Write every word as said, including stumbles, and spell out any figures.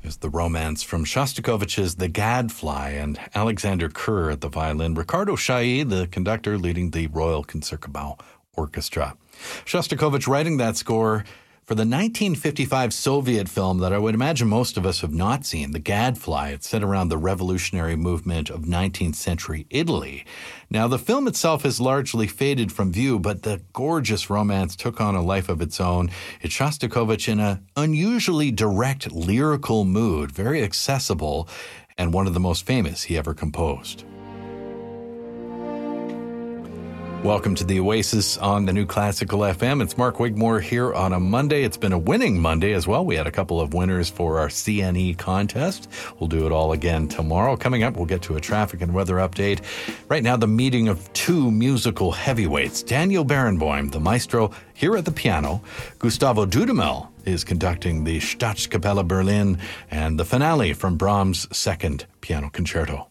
There's the romance from Shostakovich's The Gadfly and Alexander Kerr at the violin, Ricardo Chailly, the conductor, leading the Royal Concertgebouw Orchestra. Shostakovich writing that score for the nineteen fifty-five Soviet film that I would imagine most of us have not seen, The Gadfly. It's set around the revolutionary movement of nineteenth century Italy. Now, the film itself has largely faded from view, but the gorgeous romance took on a life of its own. It's Shostakovich in an unusually direct lyrical mood, very accessible, and one of the most famous he ever composed. Welcome to the Oasis on the New Classical F M. It's Mark Wigmore here on a Monday. It's been a winning Monday as well. We had a couple of winners for our C N E contest. We'll do it all again tomorrow. Coming up, we'll get to a traffic and weather update. Right now, the meeting of two musical heavyweights. Daniel Barenboim, the maestro, here at the piano. Gustavo Dudamel is conducting the Staatskapelle Berlin and the finale from Brahms' second piano concerto.